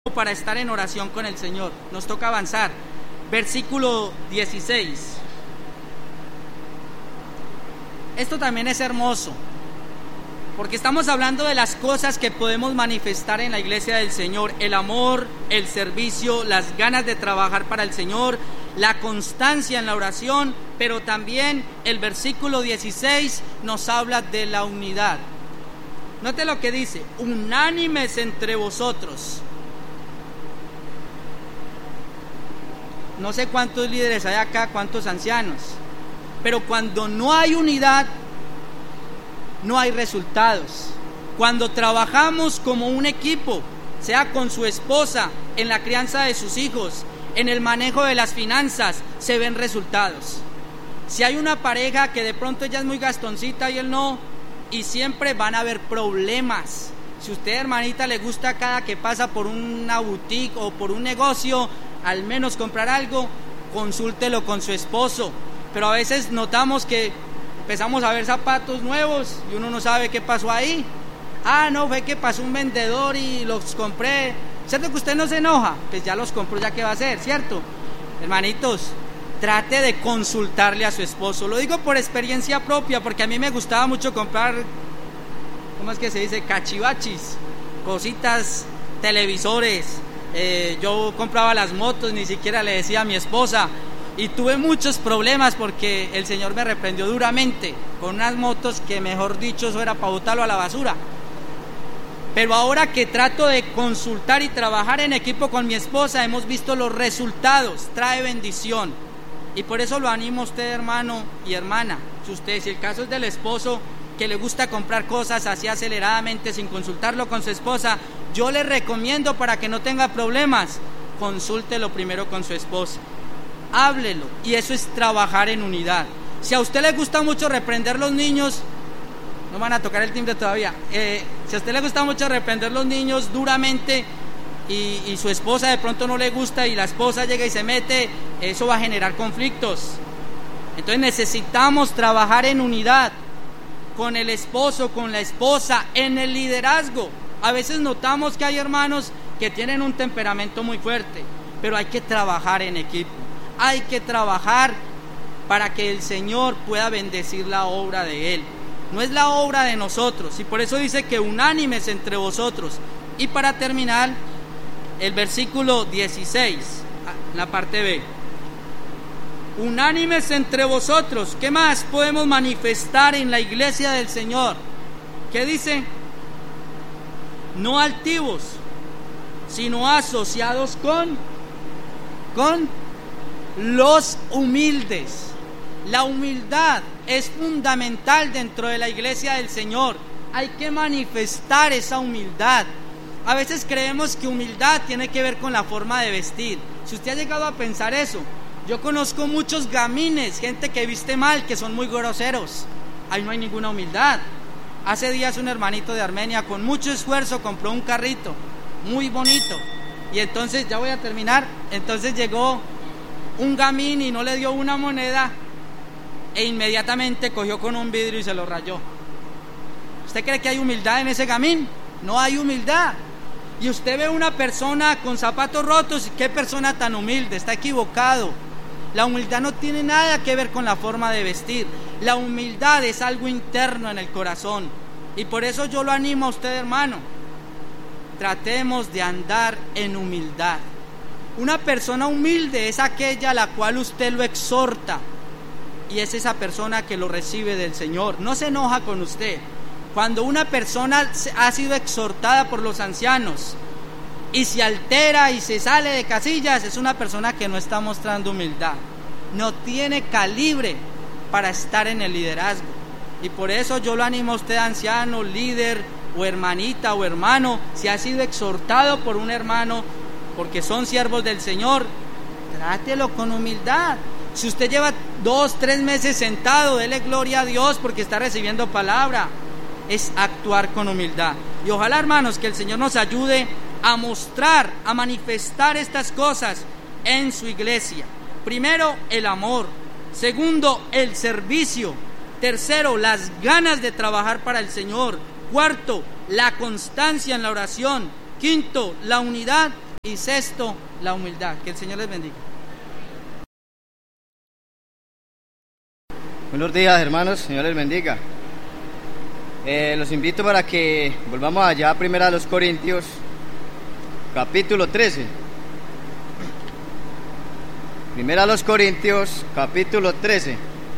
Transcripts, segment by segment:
para estar en oración con el Señor. Nos toca avanzar. Versículo 16. Esto también es hermoso, porque estamos hablando de las cosas que podemos manifestar en la iglesia del Señor: el amor, el servicio, las ganas de trabajar para el Señor, la constancia en la oración, pero también el versículo 16 nos habla de la unidad. Note lo que dice: unánimes entre vosotros. No sé cuántos líderes hay acá, cuántos ancianos, pero cuando no hay unidad, no hay resultados. Cuando trabajamos como un equipo, sea con su esposa, en la crianza de sus hijos, en el manejo de las finanzas, se ven resultados. Si hay una pareja que de pronto ella es muy gastoncita y él no, y siempre van a haber problemas. Si a usted, hermanita, le gusta cada que pasa por una boutique o por un negocio, al menos comprar algo, consúltelo con su esposo. Pero a veces notamos que empezamos a ver zapatos nuevos y uno no sabe qué pasó ahí. No, fue que pasó un vendedor y los compré. ¿Cierto que usted no se enoja? Pues ya los compró, ya qué va a hacer, ¿cierto? Hermanitos, trate de consultarle a su esposo. Lo digo por experiencia propia, porque a mí me gustaba mucho comprar, ¿cómo es que se dice? Cachivachis, cositas, televisores. Yo compraba las motos, ni siquiera le decía a mi esposa, y tuve muchos problemas porque el Señor me reprendió duramente con unas motos que, mejor dicho, eso era para botarlo a la basura. Pero ahora que trato de consultar y trabajar en equipo con mi esposa, hemos visto los resultados, trae bendición. Y por eso lo animo a usted, hermano y hermana. Si el caso es del esposo que le gusta comprar cosas así aceleradamente sin consultarlo con su esposa, yo le recomiendo, para que no tenga problemas, consúltelo primero con su esposa, háblelo, y eso es trabajar en unidad. Si a usted le gusta mucho reprender los niños, no van a tocar el timbre todavía, si a usted le gusta mucho reprender los niños duramente y su esposa de pronto no le gusta y la esposa llega y se mete, eso va a generar conflictos. Entonces necesitamos trabajar en unidad con el esposo, con la esposa, en el liderazgo. A veces notamos que hay hermanos que tienen un temperamento muy fuerte, pero hay que trabajar en equipo, hay que trabajar para que el Señor pueda bendecir la obra de Él. No es la obra de nosotros, y por eso dice que unánimes entre vosotros. Y para terminar, el versículo 16, la parte B: unánimes entre vosotros. ¿Qué más podemos manifestar en la iglesia del Señor? ¿Qué dice? No altivos, sino asociados con los humildes. La humildad es fundamental dentro de la iglesia del Señor. Hay que manifestar esa humildad. A veces creemos que humildad tiene que ver con la forma de vestir. Si usted ha llegado a pensar eso, yo conozco muchos gamines, gente que viste mal, que son muy groseros. Ahí no hay ninguna humildad. Hace días un hermanito de Armenia con mucho esfuerzo compró un carrito muy bonito, y entonces, ya voy a terminar, entonces llegó un gamín y no le dio una moneda e inmediatamente cogió con un vidrio y se lo rayó. ¿Usted cree que hay humildad en ese gamín? No hay humildad. Y usted ve una persona con zapatos rotos, ¿qué persona tan humilde? Está equivocado. La humildad no tiene nada que ver con la forma de vestir. La humildad es algo interno en el corazón. Y por eso yo lo animo a usted, hermano. Tratemos de andar en humildad. Una persona humilde es aquella a la cual usted lo exhorta, y es esa persona que lo recibe del Señor. No se enoja con usted. Cuando una persona ha sido exhortada por los ancianos y se altera y se sale de casillas, es una persona que no está mostrando humildad, no tiene calibre para estar en el liderazgo. Y por eso yo lo animo a usted, anciano, líder o hermanita o hermano, si ha sido exhortado por un hermano, porque son siervos del Señor, trátelo con humildad. Si usted lleva 2, 3 meses sentado, dele gloria a Dios porque está recibiendo palabra. Es actuar con humildad. Y ojalá, hermanos, que el Señor nos ayude a mostrar, a manifestar estas cosas en su iglesia. Primero, el amor. Segundo, el servicio. Tercero, las ganas de trabajar para el Señor. Cuarto, la constancia en la oración. Quinto, la unidad. Y sexto, la humildad. Que el Señor les bendiga. Buenos días, hermanos, Señor les bendiga. Los invito para que volvamos allá a 1 Corintios, capítulo 13. 1 Corintios, capítulo 13.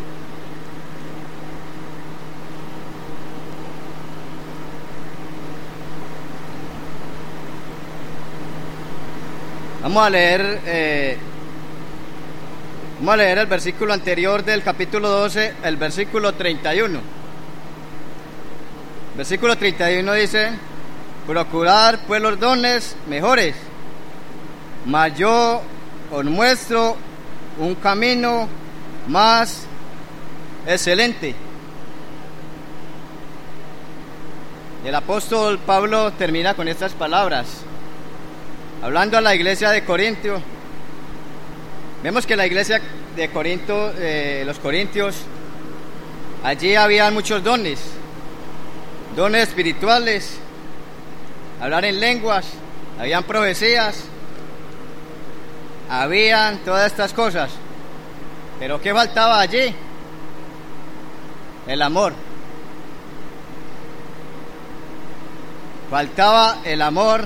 Vamos a leer el versículo anterior del capítulo 12, el versículo 31. Versículo 31 dice: procurar pues los dones mejores, mas yo os muestro un camino más excelente. El apóstol Pablo termina con estas palabras, hablando a la iglesia de Corinto. Vemos que la iglesia de Corinto, los corintios, allí había muchos dones espirituales, hablar en lenguas, habían profecías, habían todas estas cosas. Pero ¿qué faltaba allí? El amor. Faltaba el amor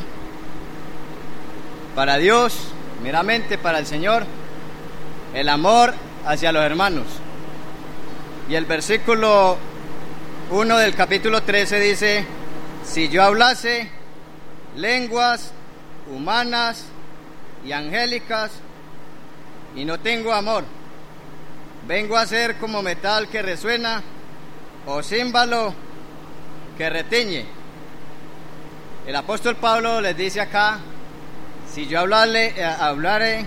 para Dios, meramente para el Señor, el amor hacia los hermanos. Y el versículo 1 del capítulo 13 dice: si yo hablase lenguas humanas y angélicas y no tengo amor, vengo a ser como metal que resuena o címbalo que retiñe. El apóstol Pablo les dice acá: si yo hablase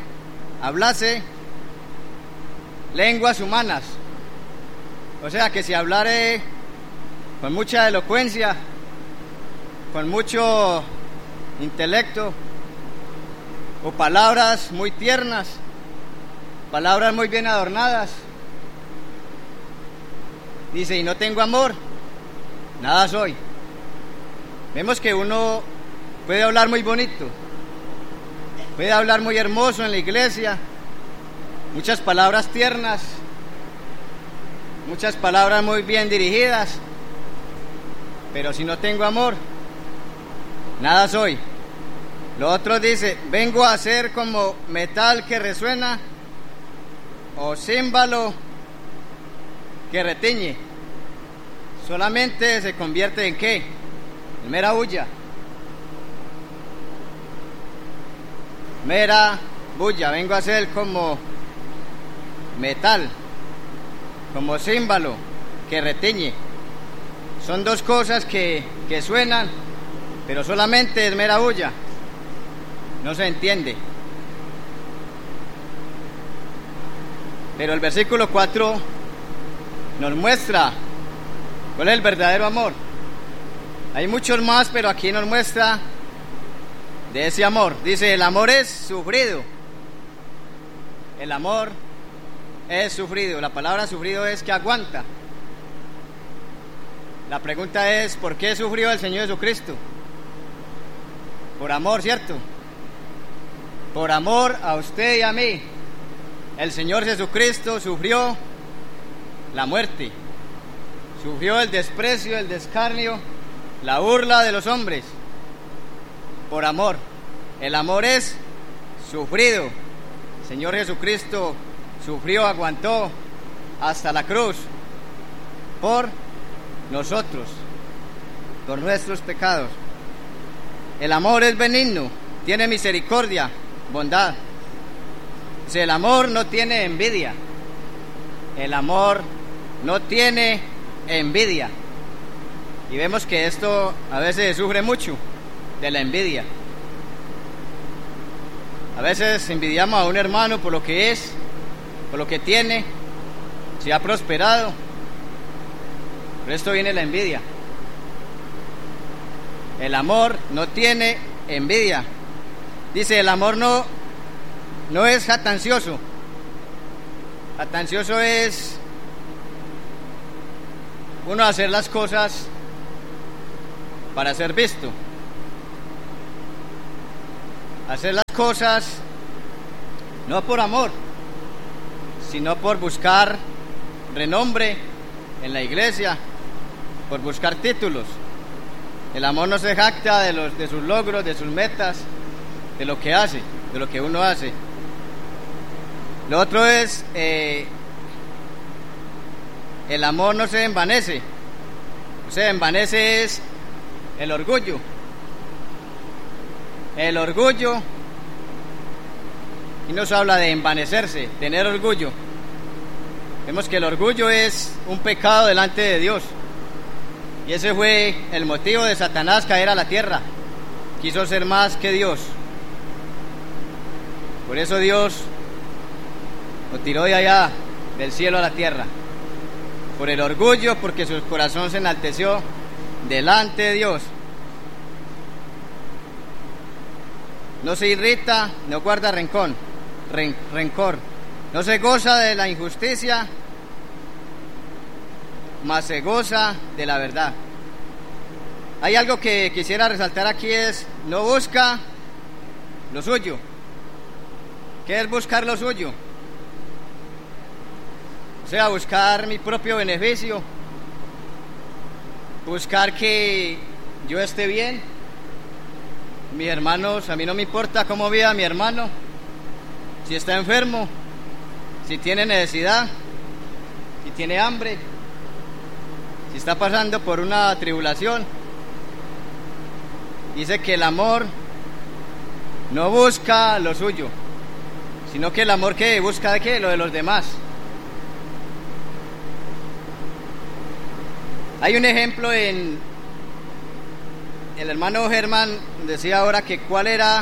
lenguas humanas, o sea que si hablare con mucha elocuencia, con mucho intelecto, o palabras muy tiernas, palabras muy bien adornadas, dice, y no tengo amor, nada soy. Vemos que uno puede hablar muy bonito, puede hablar muy hermoso en la iglesia, muchas palabras tiernas, muchas palabras muy bien dirigidas, pero si no tengo amor, nada soy. Lo otro dice: vengo a ser como metal que resuena o címbalo que retiñe. Solamente se convierte en ¿qué? En mera bulla. Mera bulla. Vengo a ser como metal, como címbalo que retiñe. Son dos cosas que suenan, pero solamente es mera bulla. No se entiende. Pero el versículo 4 nos muestra cuál es el verdadero amor. Hay muchos más, pero aquí nos muestra de ese amor. Dice: el amor es sufrido. El amor es sufrido. La palabra sufrido es que aguanta. La pregunta es: ¿por qué sufrió el Señor Jesucristo? Por amor, ¿cierto? Por amor a usted y a mí. El Señor Jesucristo sufrió la muerte, sufrió el desprecio, el descarnio, la burla de los hombres, por amor. El amor es sufrido. El Señor Jesucristo sufrió, aguantó hasta la cruz por nosotros, por nuestros pecados. El amor es benigno, tiene misericordia, bondad. Si el amor no tiene envidia, el amor no tiene envidia. Y vemos que esto a veces sufre mucho de la envidia. A veces envidiamos a un hermano por lo que es, por lo que tiene, si ha prosperado. Por esto viene la envidia. El amor no tiene envidia. Dice: el amor no es jactancioso. Jactancioso es uno hacer las cosas para ser visto. hacer las cosas no por amor, sino por buscar renombre en la iglesia, por buscar títulos. El amor no se jacta de sus logros, de sus metas, de lo que hace, de lo que uno hace. Lo otro es, el amor no se envanece. O sea, envanece es el orgullo. El orgullo, y nos habla de envanecerse, tener orgullo. Vemos que el orgullo es un pecado delante de Dios. Y ese fue el motivo de Satanás caer a la tierra. Quiso ser más que Dios. Por eso Dios lo tiró de allá, del cielo a la tierra. Por el orgullo, porque su corazón se enalteció delante de Dios. No se irrita, no guarda rencor. No se goza de la injusticia, mas se goza de la verdad. Hay algo que quisiera resaltar aquí, es no busca lo suyo. ¿Qué es buscar lo suyo? O sea, buscar mi propio beneficio, buscar que yo esté bien. Mis hermanos, a mí no me importa cómo viva mi hermano, si está enfermo, si tiene necesidad, si tiene hambre, si está pasando por una tribulación. Dice que el amor no busca lo suyo, sino que el amor que busca de qué, lo de los demás. Hay un ejemplo en el hermano Germán decía ahora que cuál era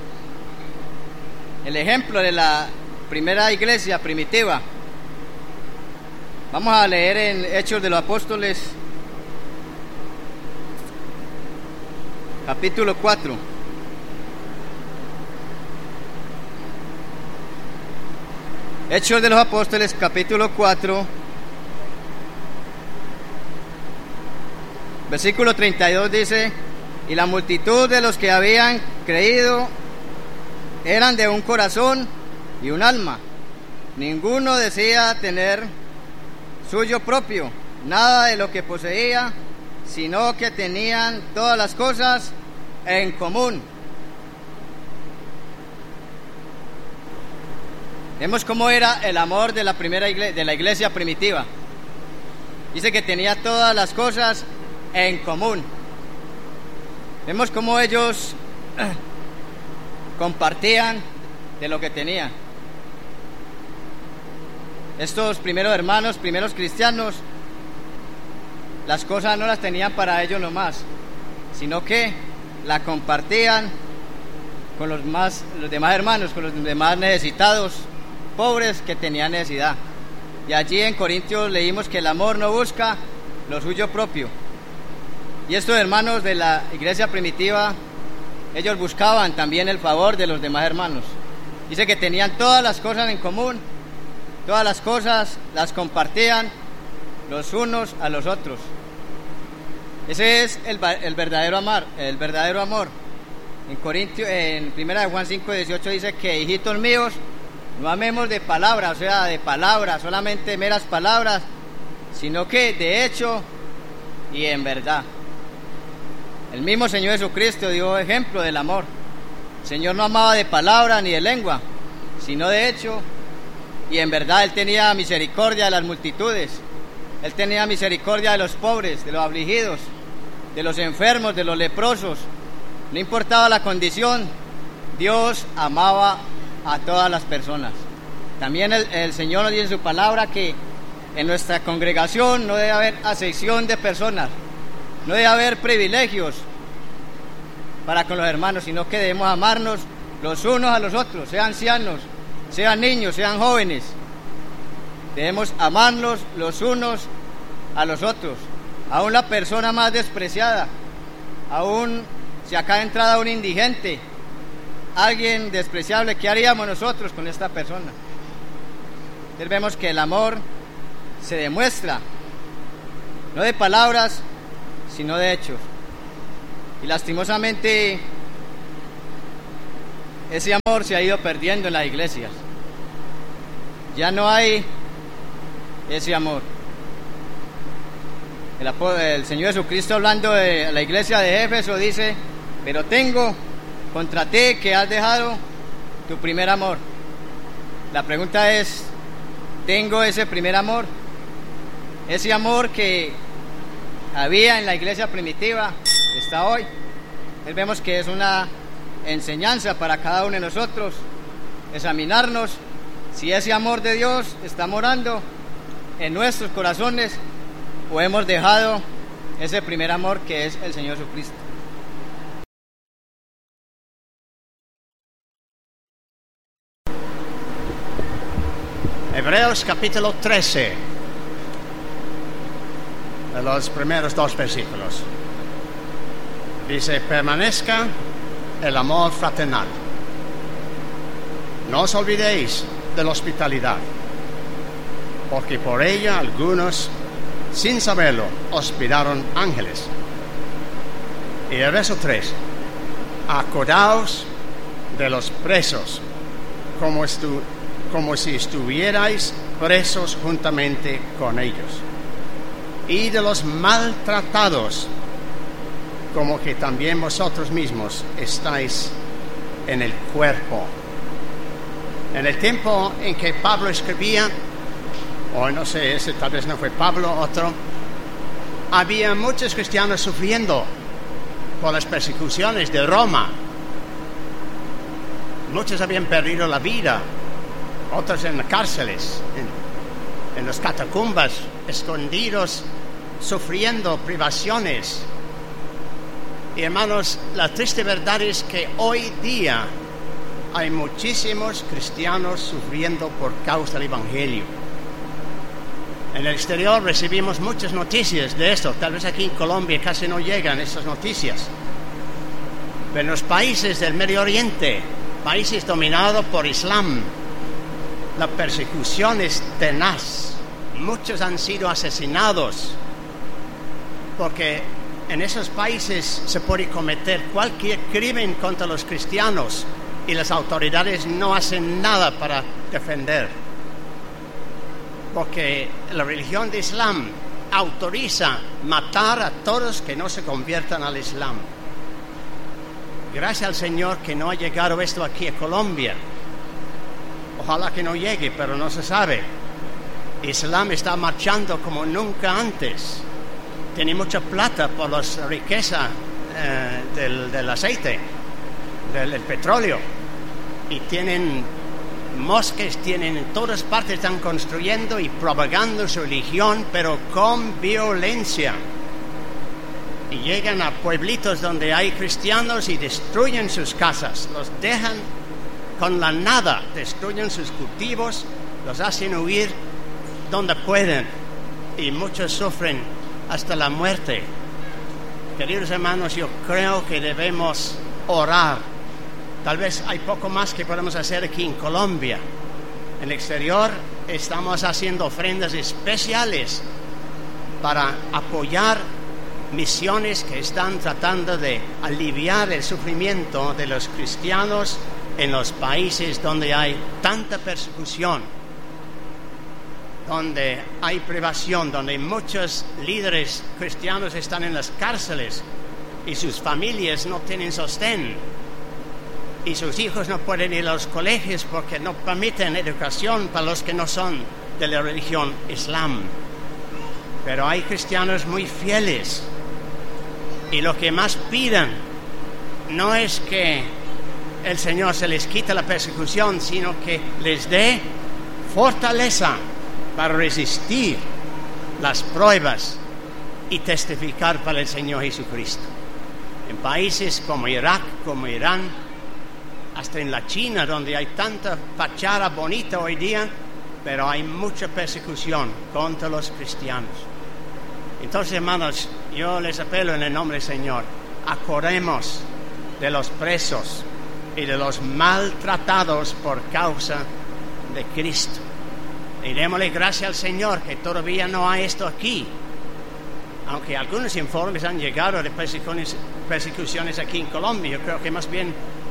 el ejemplo de la primera iglesia primitiva. Vamos a leer en Hechos de los Apóstoles, capítulo 4. Hechos de los Apóstoles, capítulo 4, versículo 32 dice: y la multitud de los que habían creído eran de un corazón y un alma. Ninguno decía tener suyo propio nada de lo que poseía, sino que tenían todas las cosas en común. Vemos cómo era el amor de la primera iglesia, de la iglesia primitiva. Dice que tenía todas las cosas en común. Vemos cómo ellos compartían de lo que tenían. Estos primeros hermanos, primeros cristianos, las cosas no las tenían para ellos nomás, sino que la compartían con los demás hermanos, con los demás necesitados, pobres que tenían necesidad. Y allí en Corintios leímos que el amor no busca lo suyo propio. Y estos hermanos de la iglesia primitiva, ellos buscaban también el favor de los demás hermanos. Dice que tenían todas las cosas en común, todas las cosas las compartían los unos a los otros. Ese es el verdadero amor. En primera de Juan 5:18 dice que hijitos míos, no amemos de palabra, o sea, de palabras, solamente meras palabras, sino que de hecho y en verdad. El mismo Señor Jesucristo dio ejemplo del amor. El Señor no amaba de palabra ni de lengua, sino de hecho y en verdad. Él tenía misericordia de las multitudes. Él tenía misericordia de los pobres, de los afligidos, de los enfermos, de los leprosos. No importaba la condición, Dios amaba a todas las personas. También el Señor nos dice en su palabra que en nuestra congregación no debe haber acepción de personas, no debe haber privilegios para con los hermanos, sino que debemos amarnos los unos a los otros, sean ancianos, sean niños, sean jóvenes. Debemos amarnos los unos a los otros. Aún la persona más despreciada, aún si acá ha entrado un indigente, alguien despreciable, ¿qué haríamos nosotros con esta persona? Entonces vemos que el amor se demuestra, no de palabras, sino de hechos. Y lastimosamente ese amor se ha ido perdiendo en las iglesias. Ya no hay ese amor. El Señor Jesucristo, hablando de la iglesia de Éfeso, dice: pero tengo contra ti que has dejado tu primer amor. La pregunta es: ¿tengo ese primer amor? Ese amor que había en la iglesia primitiva está hoy. Entonces vemos que es una enseñanza para cada uno de nosotros examinarnos si ese amor de Dios está morando en nuestros corazones o hemos dejado ese primer amor que es el Señor Jesucristo. Hebreos capítulo 13, de los primeros 2 versículos. Dice: permanezca el amor fraternal. No os olvidéis de la hospitalidad, porque por ella algunos, sin saberlo, hospitaron ángeles. Y el verso 3: acordaos de los presos, como si estuvierais presos juntamente con ellos, y de los maltratados, como que también vosotros mismos estáis en el cuerpo. En el tiempo en que Pablo escribía, o no sé, ese tal vez no fue Pablo, otro, había muchos cristianos sufriendo por las persecuciones de Roma. Muchos habían perdido la vida, otros en las cárceles, en las catacumbas, escondidos, sufriendo privaciones. Y hermanos, la triste verdad es que hoy día hay muchísimos cristianos sufriendo por causa del Evangelio. En el exterior recibimos muchas noticias de esto. Tal vez aquí en Colombia casi no llegan esas noticias. Pero en los países del Medio Oriente, países dominados por Islam, la persecución es tenaz. Muchos han sido asesinados porque en esos países se puede cometer cualquier crimen contra los cristianos y las autoridades no hacen nada para defender, porque la religión de Islam autoriza matar a todos que no se conviertan al Islam. Gracias al Señor que no ha llegado esto aquí a Colombia. Ojalá que no llegue, pero no se sabe. Islam está marchando como nunca antes. Tiene mucha plata por la riqueza del aceite, del petróleo. Y tienen mosques, tienen en todas partes, están construyendo y propagando su religión, pero con violencia. Y llegan a pueblitos donde hay cristianos y destruyen sus casas, los dejan con la nada, destruyen sus cultivos, los hacen huir donde pueden, y muchos sufren hasta la muerte. Queridos hermanos, yo creo que debemos orar. Tal vez hay poco más que podemos hacer aquí en Colombia. En el exterior estamos haciendo ofrendas especiales para apoyar misiones que están tratando de aliviar el sufrimiento de los cristianos en los países donde hay tanta persecución, donde hay privación, donde muchos líderes cristianos están en las cárceles y sus familias no tienen sostén, y sus hijos no pueden ir a los colegios porque no permiten educación para los que no son de la religión Islam. Pero hay cristianos muy fieles, y lo que más piden no es que el Señor se les quite la persecución, sino que les dé fortaleza para resistir las pruebas y testificar para el Señor Jesucristo. En países como Irak, como Irán, hasta en la China, donde hay tanta fachada bonita hoy día, pero hay mucha persecución contra los cristianos. Entonces, hermanos, yo les apelo en el nombre del Señor: acordemos de los presos y de los maltratados por causa de Cristo. Y démosle gracias al Señor que todavía no hay esto aquí, aunque algunos informes han llegado de persecuciones aquí en Colombia. Yo creo que más bien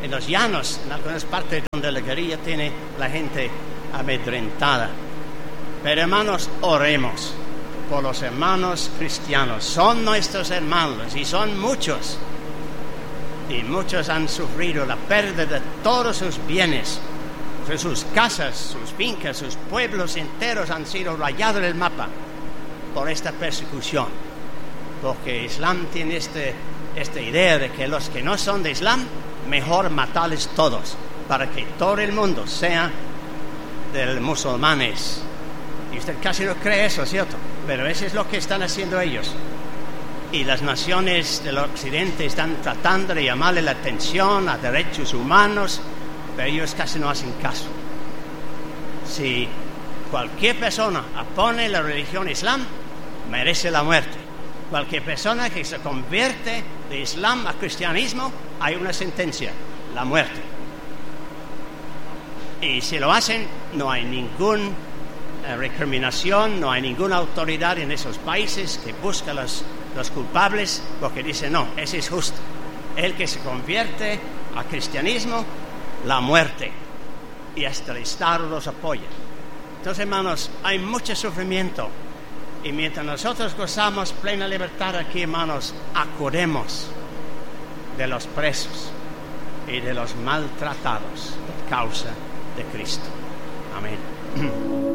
en los llanos, en algunas partes donde la guerrilla tiene la gente amedrentada. Pero hermanos, oremos por los hermanos cristianos. Son nuestros hermanos y son muchos. Y muchos han sufrido la pérdida de todos sus bienes. Sus casas, sus fincas, sus pueblos enteros han sido rayados del mapa por esta persecución. Porque Islam tiene esta idea de que los que no son de Islam, mejor matarles todos, para que todo el mundo sea de los musulmanes. Y usted casi no cree eso, ¿cierto? Pero eso es lo que están haciendo ellos. Y las naciones del occidente están tratando de llamarle la atención a derechos humanos, pero ellos casi no hacen caso. Si cualquier persona opone la religión islam, merece la muerte. Cualquier persona que se convierte de islam a cristianismo, hay una sentencia, la muerte. Y si lo hacen, no hay ninguna recriminación, no hay ninguna autoridad en esos países que busca los culpables, porque dice, no, ese es justo. El que se convierte a cristianismo, la muerte. Y hasta el Estado los apoya. Entonces, hermanos, hay mucho sufrimiento. Y mientras nosotros gozamos plena libertad aquí, hermanos, acudemos de los presos y de los maltratados por causa de Cristo. Amén.